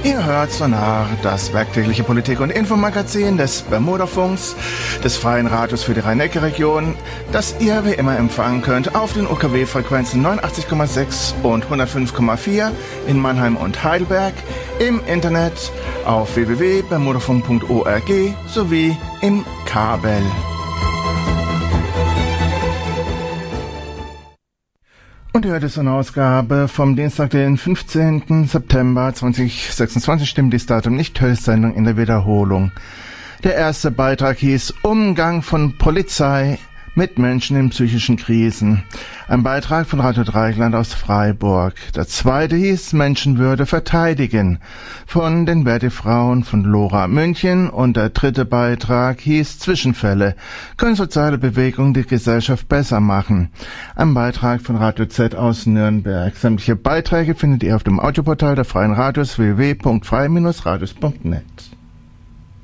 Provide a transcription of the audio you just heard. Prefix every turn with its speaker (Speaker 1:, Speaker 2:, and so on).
Speaker 1: Ihr hört Sonar, das werktägliche Politik- und Infomagazin des Bermudafunks, des Freien Radios für die Rhein-Neckar-Region, das ihr wie immer empfangen könnt auf den UKW-Frequenzen 89,6 und 105,4 in Mannheim und Heidelberg, im Internet auf www.bermudafunk.org sowie im Kabel. Und ihr hört es eine Ausgabe vom Dienstag, den 15. September 2026, stimmt das Datum nicht, Höchstsendung in der Wiederholung. Der erste Beitrag hieß Umgang von Polizei mit Menschen in psychischen Krisen. Ein Beitrag von Radio Dreieckland aus Freiburg. Der zweite hieß Menschenwürde verteidigen von den Verdi-Frauen von Lora München. Und der dritte Beitrag hieß Zwischenfälle. Können soziale Bewegungen die Gesellschaft besser machen? Ein Beitrag von Radio Z aus Nürnberg. Sämtliche Beiträge findet ihr auf dem Audioportal der Freien Radios www.freie-radios.net.